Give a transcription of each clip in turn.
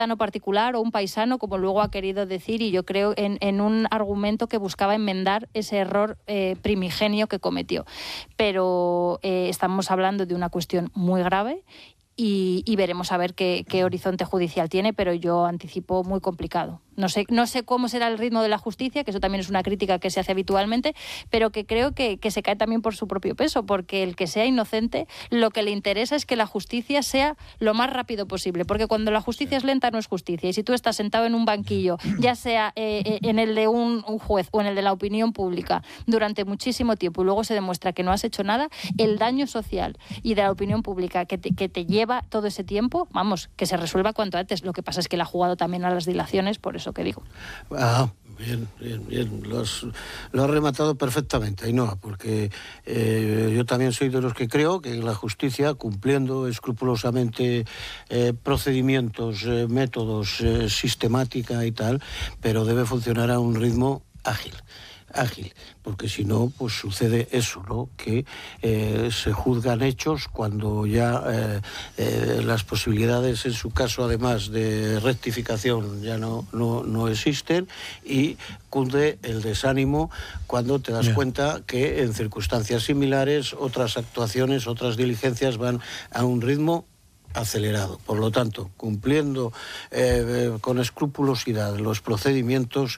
particular o un paisano, como luego ha querido decir, y yo creo en un argumento que buscaba enmendar ese error primigenio que cometió. Pero estamos hablando de una cuestión muy grave y veremos a ver qué horizonte judicial tiene, pero yo anticipo muy complicado. No sé cómo será el ritmo de la justicia, que eso también es una crítica que se hace habitualmente, pero que creo que se cae también por su propio peso, porque el que sea inocente, lo que le interesa es que la justicia sea lo más rápido posible, porque cuando la justicia es lenta no es justicia, y si tú estás sentado en un banquillo, ya sea en el de un juez o en el de la opinión pública, durante muchísimo tiempo, y luego se demuestra que no has hecho nada, el daño social y de la opinión pública que te lleva todo ese tiempo, vamos, que se resuelva cuanto antes. Lo que pasa es que él ha jugado también a las dilaciones, por eso que digo. Bien. Lo has rematado perfectamente, Ainhoa, porque yo también soy de los que creo que la justicia, cumpliendo escrupulosamente procedimientos, métodos, sistemática y tal, pero debe funcionar a un ritmo ágil, porque si no, pues sucede eso, ¿no? Que se juzgan hechos cuando ya las posibilidades, en su caso, además de rectificación, ya no existen, y cunde el desánimo cuando te das cuenta que en circunstancias similares otras actuaciones, otras diligencias van a un ritmo acelerado. Por lo tanto, cumpliendo con escrupulosidad los procedimientos,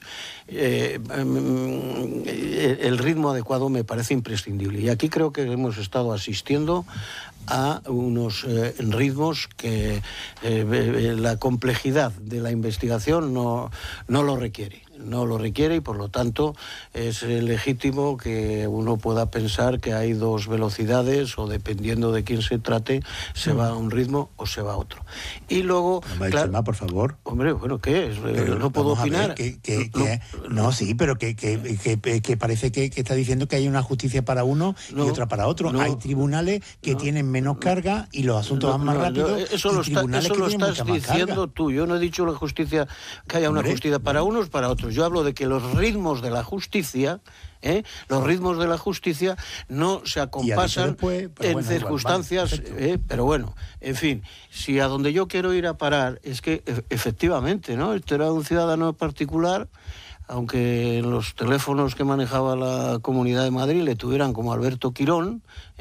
el ritmo adecuado me parece imprescindible. Y aquí creo que hemos estado asistiendo a unos ritmos que la complejidad de la investigación no lo requiere. Y por lo tanto es legítimo que uno pueda pensar que hay dos velocidades, o dependiendo de quién se trate, se va a un ritmo o se va a otro. Y luego... Chema, por favor. Hombre, bueno, ¿qué es? No puedo opinar. Sí, pero que parece que está diciendo que hay una justicia para uno y otra para otro. Hay tribunales que tienen menos carga y los asuntos van más rápido. Eso lo estás diciendo tú. Yo no he dicho la justicia, que haya una justicia para unos, para otros. Yo hablo de que los ritmos de la justicia, no se acompasan en circunstancias, pero bueno, en fin, si a donde yo quiero ir a parar es que efectivamente, ¿no? Este era un ciudadano particular, aunque en los teléfonos que manejaba la Comunidad de Madrid le tuvieran como Alberto Quirón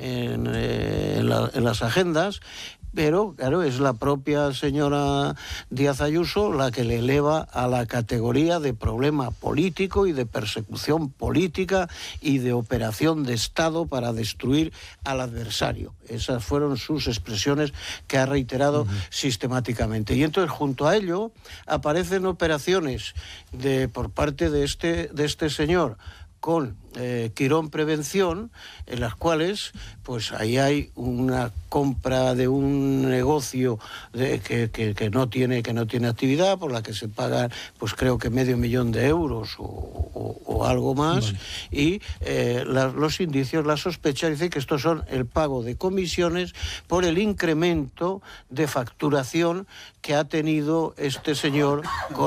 en las agendas. Pero, claro, es la propia señora Díaz Ayuso la que le eleva a la categoría de problema político y de persecución política y de operación de Estado para destruir al adversario. Esas fueron sus expresiones que ha reiterado sistemáticamente. Y entonces, junto a ello, aparecen operaciones por parte de este señor con Quirón Prevención, en las cuales pues ahí hay una compra de un negocio que no tiene actividad, por la que se pagan pues creo que $500,000 o algo más, y los indicios, las sospechas dicen que estos son el pago de comisiones por el incremento de facturación que ha tenido este señor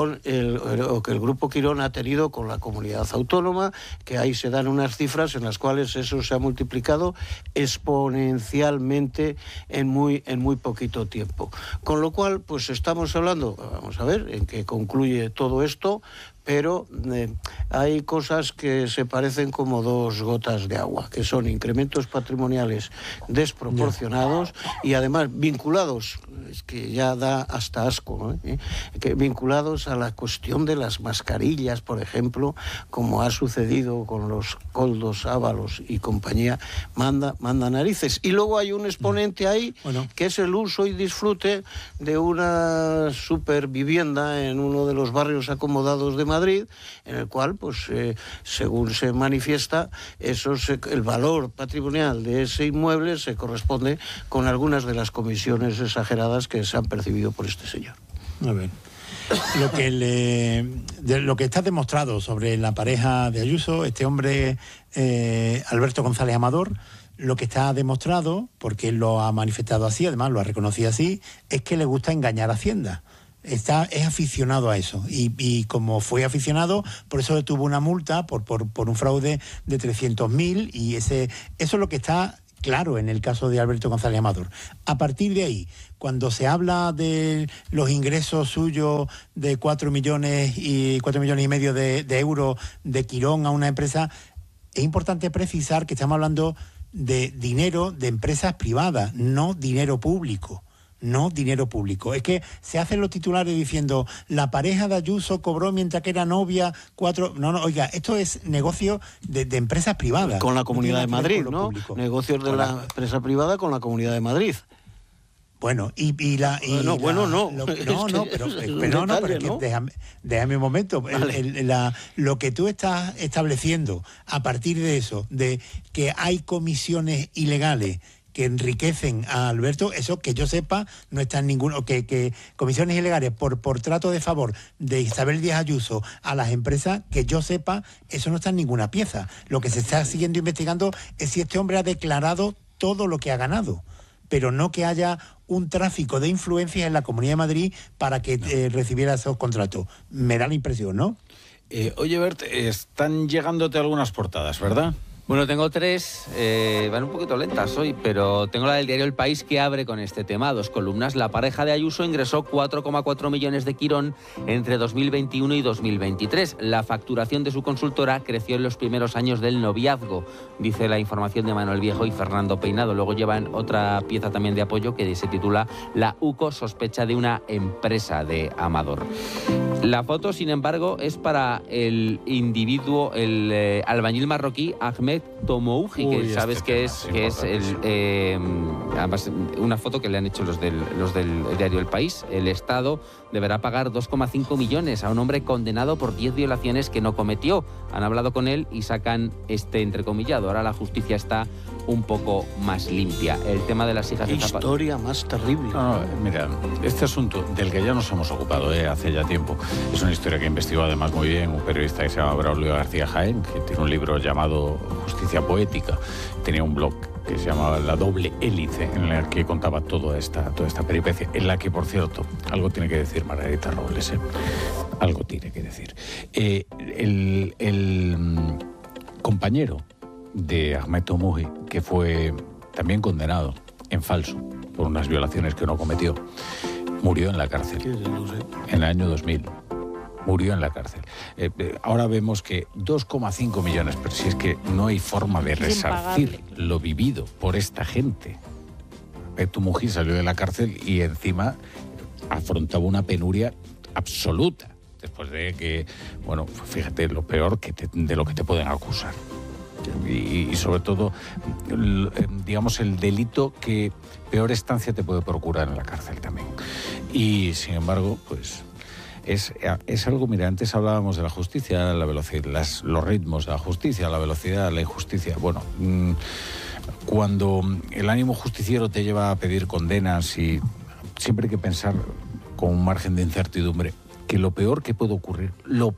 o que el Grupo Quirón ha tenido con la comunidad autónoma, que ahí se dan unas cifras en las cuales eso se ha multiplicado exponencialmente en muy poquito tiempo. Con lo cual, pues estamos hablando, vamos a ver en qué concluye todo esto, pero hay cosas que se parecen como dos gotas de agua, que son incrementos patrimoniales desproporcionados y además vinculados, es que ya da hasta asco, ¿no? Que vinculados a la cuestión de las mascarillas, por ejemplo, como ha sucedido con los Koldos, Ábalos y compañía, manda narices. Y luego hay un exponente ahí, que es el uso y disfrute de una supervivienda en uno de los barrios acomodados de Madrid, en el cual, pues, según se manifiesta, el valor patrimonial de ese inmueble se corresponde con algunas de las comisiones exageradas que se han percibido por este señor. A ver. Lo que está demostrado sobre la pareja de Ayuso, este hombre, Alberto González Amador, lo que está demostrado, porque él lo ha manifestado así, además lo ha reconocido así, es que le gusta engañar a Hacienda. Es aficionado a eso, y como fue aficionado, por eso tuvo una multa por un fraude de 300.000, y eso es lo que está claro en el caso de Alberto González Amador. A partir de ahí, cuando se habla de los ingresos suyos de 4 millones y medio de euros de Quirón a una empresa, es importante precisar que estamos hablando de dinero de empresas privadas, no dinero público. No dinero público. Es que se hacen los titulares diciendo la pareja de Ayuso cobró mientras que era novia 4... No, oiga, esto es negocio de empresas privadas. Con la Comunidad de Madrid, ¿no? Público. Negocios de la empresa privada con la Comunidad de Madrid. Bueno, no. Pero déjame un momento. Vale. Lo que tú estás estableciendo a partir de eso, de que hay comisiones ilegales que enriquecen a Alberto, eso que yo sepa no está en ninguno, que comisiones ilegales por trato de favor de Isabel Díaz Ayuso a las empresas, que yo sepa, eso no está en ninguna pieza. Lo que se está siguiendo investigando es si este hombre ha declarado todo lo que ha ganado, pero no que haya un tráfico de influencias en la Comunidad de Madrid para que recibiera esos contratos. Me da la impresión, ¿no? Oye, Bert, están llegándote algunas portadas, ¿verdad? Bueno, tengo 3, van un poquito lentas hoy, pero tengo la del diario El País que abre con este tema, 2 columnas. La pareja de Ayuso ingresó 4,4 millones de Quirón entre 2021 y 2023. La facturación de su consultora creció en los primeros años del noviazgo, dice la información de Manuel Viejo y Fernando Peinado. Luego llevan otra pieza también de apoyo que se titula La UCO sospecha de una empresa de Amador. La foto, sin embargo, es para el individuo, el albañil marroquí Ahmed Tomouji, que sabes que es además una foto que le han hecho los del diario El País. El Estado deberá pagar 2,5 millones a un hombre condenado por 10 violaciones que no cometió. Han hablado con él y sacan este entrecomillado. Ahora la justicia está un poco más limpia. El tema de las hijas de Zapatero. Historia más terrible. No, mira, este asunto del que ya nos hemos ocupado hace ya tiempo, es una historia que investigó además muy bien un periodista que se llama Braulio García Jaén, que tiene un libro llamado Justicia Poética. Tenía un blog que se llamaba La Doble Hélice, en el que contaba toda esta peripecia, en la que, por cierto, algo tiene que decir Margarita Robles, algo tiene que decir. El compañero de Ahmed Tomouji, que fue también condenado en falso por unas violaciones que no cometió, murió en la cárcel en el año 2000. Murió en la cárcel. Ahora vemos que 2,5 millones, pero si es que no hay forma de resarcir lo vivido por esta gente. Tomouji salió de la cárcel y encima afrontaba una penuria absoluta, después de que, bueno, fíjate, lo peor de lo que te pueden acusar. Y sobre todo, digamos, el delito que peor estancia te puede procurar en la cárcel también. Y, sin embargo, pues es algo, mira, antes hablábamos de la justicia, la velocidad, los ritmos de la justicia, la velocidad, la injusticia. Bueno, cuando el ánimo justiciero te lleva a pedir condenas, y siempre hay que pensar con un margen de incertidumbre que lo peor que puede ocurrir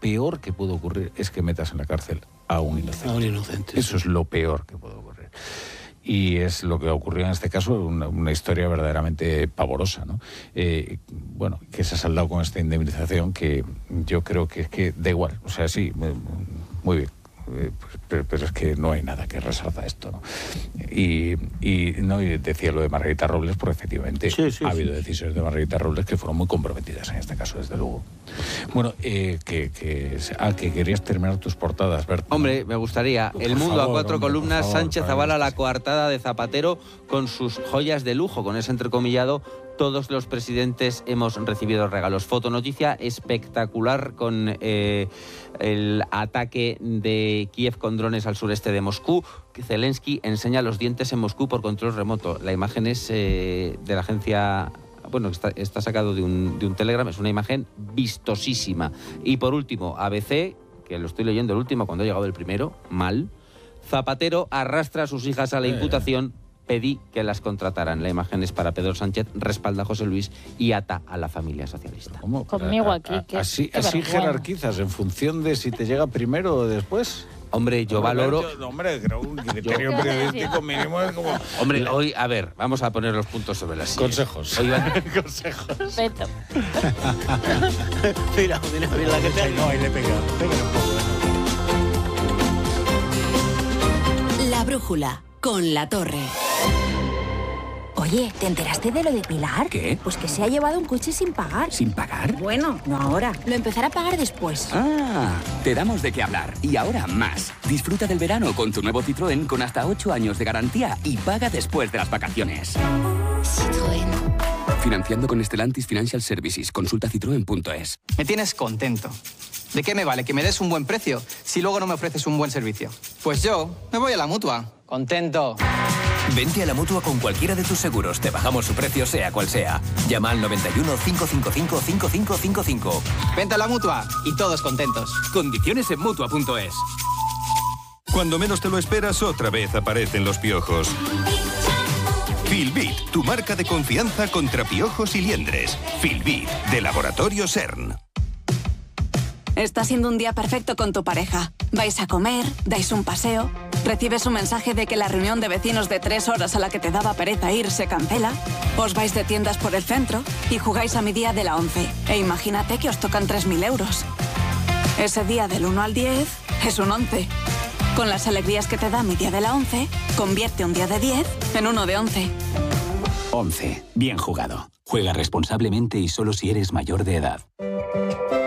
es que metas en la cárcel a un inocente. Eso es lo peor que puede ocurrir. Y es lo que ocurrió en este caso, una historia verdaderamente pavorosa, ¿no? Bueno, que se ha saldado con esta indemnización que yo creo que da igual. O sea, sí, muy bien. Pero es que no hay nada que resalta esto, ¿no? Y decía lo de Margarita Robles, porque efectivamente ha habido decisiones de Margarita Robles que fueron muy comprometidas en este caso, desde luego. Bueno, que querías terminar tus portadas, Bert. Hombre, me gustaría. El Mundo, a 4 columnas, Sánchez avala la coartada de Zapatero con sus joyas de lujo, con ese entrecomillado. Todos los presidentes hemos recibido regalos. Fotonoticia espectacular con el ataque de Kiev con drones al sureste de Moscú. Zelensky enseña los dientes en Moscú por control remoto. La imagen es de la agencia... Bueno, está sacado de un Telegram. Es una imagen vistosísima. Y por último, ABC, que lo estoy leyendo el último cuando ha llegado el primero, mal. Zapatero arrastra a sus hijas a la imputación. Pedí que las contrataran. La imagen es para Pedro Sánchez, respalda a José Luis y ata a la familia socialista. ¿Cómo? Conmigo aquí. Así jerarquizas en función de si te llega primero o después. Hombre, yo valoro... Hombre, creo un criterio periodístico mínimo es como... Hombre, hoy, a ver, vamos a poner los puntos sobre las sillas. Consejos. Consejos. Perfecto. Mira la que te... No, ahí le pega un poco. La brújula, con La Torre. Oye, ¿te enteraste de lo de Pilar? ¿Qué? Pues que se ha llevado un coche sin pagar. ¿Sin pagar? Bueno, no ahora. Lo empezará a pagar después. Ah, te damos de qué hablar. Y ahora más. Disfruta del verano con tu nuevo Citroën con hasta 8 años de garantía y paga después de las vacaciones. Citroën. Financiando con Stellantis Financial Services. Consulta citroen.es. Me tienes contento. ¿De qué me vale que me des un buen precio si luego no me ofreces un buen servicio? Pues yo me voy a la Mutua. Contento. Vente a la Mutua con cualquiera de tus seguros. Te bajamos su precio sea cual sea. Llama al 91 555 5555. Vente a la Mutua y todos contentos. Condiciones en Mutua.es. Cuando menos te lo esperas, otra vez aparecen los piojos. Filbit, tu marca de confianza contra piojos y liendres. Filbit, de Laboratorio CERN. Está siendo un día perfecto con tu pareja. Vais a comer, dais un paseo, recibes un mensaje de que la reunión de vecinos de 3 horas a la que te daba pereza ir se cancela, os vais de tiendas por el centro y jugáis a mi día de la 11. E imagínate que os tocan 3.000 euros. Ese día del 1 al 10 es un 11. Con las alegrías que te da mi día de la 11, convierte un día de 10 en uno de 11. 11. Bien jugado. Juega responsablemente y solo si eres mayor de edad.